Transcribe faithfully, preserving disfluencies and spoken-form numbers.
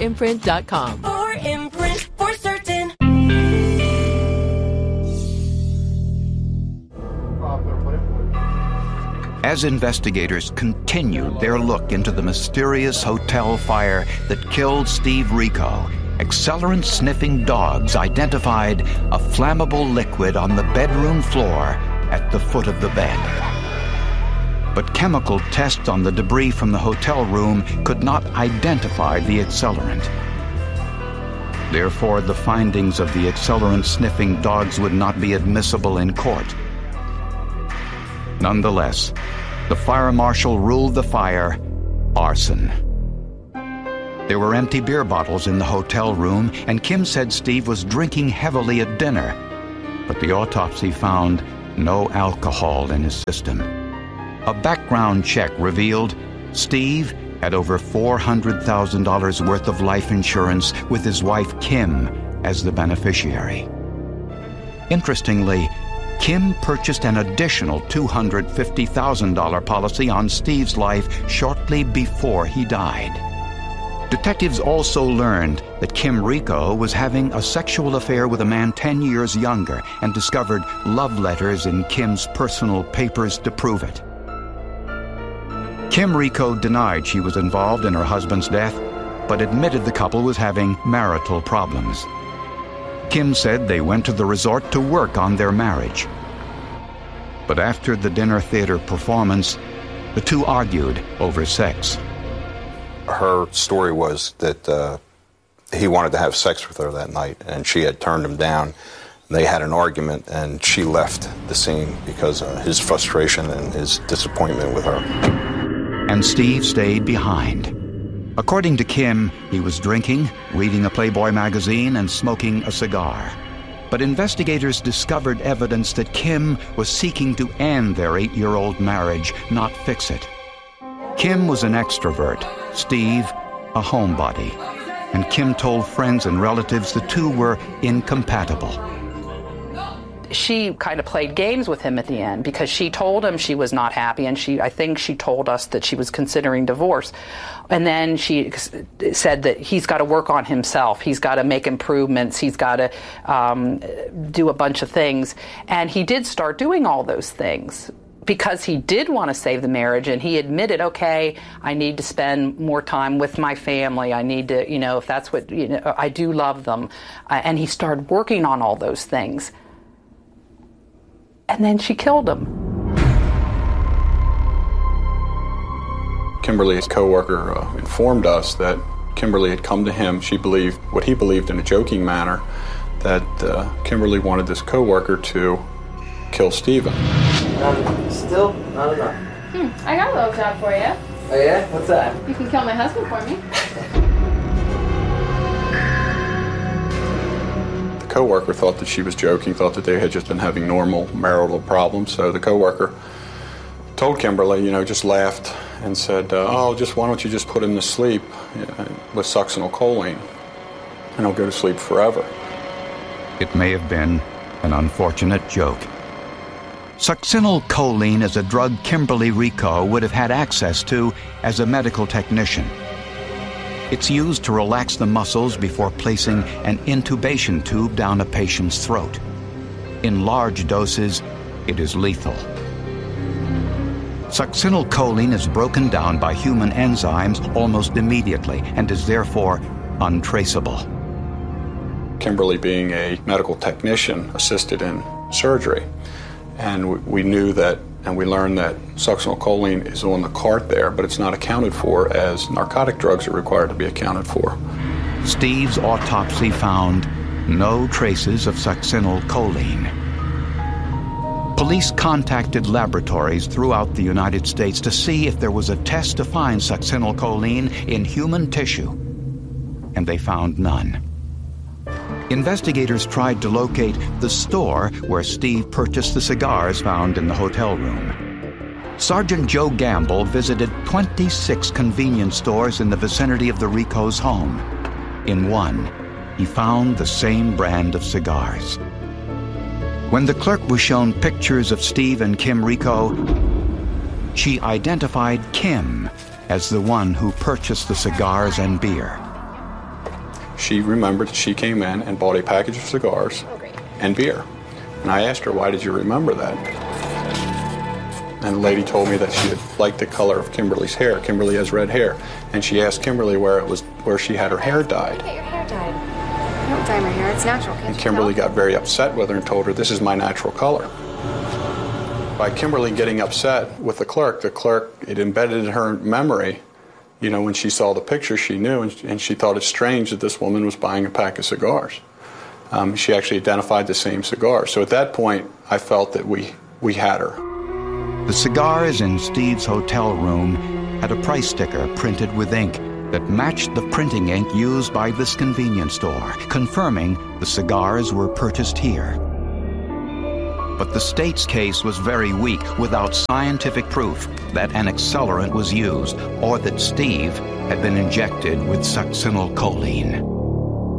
imprint dot com. For Imprint, for certain. As investigators continued their look into the mysterious hotel fire that killed Steve Rico, accelerant-sniffing dogs identified a flammable liquid on the bedroom floor at the foot of the bed. But chemical tests on the debris from the hotel room could not identify the accelerant. Therefore, the findings of the accelerant-sniffing dogs would not be admissible in court. Nonetheless, the fire marshal ruled the fire arson. There were empty beer bottles in the hotel room, and Kim said Steve was drinking heavily at dinner, but the autopsy found no alcohol in his system. A background check revealed Steve had over four hundred thousand dollars worth of life insurance with his wife Kim as the beneficiary. Interestingly, Kim purchased an additional two hundred fifty thousand dollars policy on Steve's life shortly before he died. Detectives also learned that Kim Rico was having a sexual affair with a man ten years younger and discovered love letters in Kim's personal papers to prove it. Kim Rico denied she was involved in her husband's death, but admitted the couple was having marital problems. Kim said they went to the resort to work on their marriage. But after the dinner theater performance, the two argued over sex. Her story was that uh, he wanted to have sex with her that night, and she had turned him down. They had an argument, and she left the scene because of his frustration and his disappointment with her. And Steve stayed behind. According to Kim, he was drinking, reading a Playboy magazine, and smoking a cigar. But investigators discovered evidence that Kim was seeking to end their eight-year-old marriage, not fix it. Kim was an extrovert, Steve a homebody, and Kim told friends and relatives the two were incompatible. She kind of played games with him at the end because she told him she was not happy, and she I think she told us that she was considering divorce. And then she said that he's got to work on himself. He's got to make improvements. He's got to um, do a bunch of things. And he did start doing all those things because he did want to save the marriage, and he admitted, okay, I need to spend more time with my family. I need to, you know, if that's what, you know, I do love them. Uh, and he started working on all those things. And then she killed him. Kimberly's co-worker uh, informed us that Kimberly had come to him. She believed, what he believed in a joking manner, that uh, Kimberly wanted this co-worker to kill Stephen. Um, still not enough. Hmm, I got a little job for you. Oh yeah? What's that? You can kill my husband for me. The co-worker thought that she was joking, thought that they had just been having normal marital problems. So the co-worker told Kimberly, you know, just laughed and said, uh, oh, just why don't you just put him to sleep with succinylcholine, and he'll go to sleep forever. It may have been an unfortunate joke. Succinylcholine is a drug Kimberly Rico would have had access to as a medical technician. It's used to relax the muscles before placing an intubation tube down a patient's throat. In large doses, it is lethal. Succinylcholine is broken down by human enzymes almost immediately and is therefore untraceable. Kimberly, being a medical technician, assisted in surgery. And we knew that, and we learned that succinylcholine is on the cart there, but it's not accounted for as narcotic drugs are required to be accounted for. Steve's autopsy found no traces of succinylcholine. Police contacted laboratories throughout the United States to see if there was a test to find succinylcholine in human tissue, and they found none. Investigators tried to locate the store where Steve purchased the cigars found in the hotel room. Sergeant Joe Gamble visited twenty-six convenience stores in the vicinity of the Rico's home. In one, he found the same brand of cigars. When the clerk was shown pictures of Steve and Kim Rico, she identified Kim as the one who purchased the cigars and beer. she remembered she came in and bought a package of cigars Oh, great. and beer. And I asked her, why did you remember that? And the lady told me that she had liked the color of Kimberly's hair. Kimberly has red hair. And she asked Kimberly where it was, where she had her hair dyed. Get your hair dyed. I don't dye my hair, it's natural. Can't And you Kimberly tell? got very upset with her and told her, this is my natural color. By Kimberly getting upset with the clerk, the clerk, it embedded in her memory, you know, when she saw the picture, she knew, and, and she thought it strange that this woman was buying a pack of cigars. Um, she actually identified the same cigar. So at that point, I felt that we, we had her. The cigars in Steve's hotel room had a price sticker printed with ink that matched the printing ink used by this convenience store, confirming the cigars were purchased here. But the state's case was very weak without scientific proof that an accelerant was used or that Steve had been injected with succinylcholine.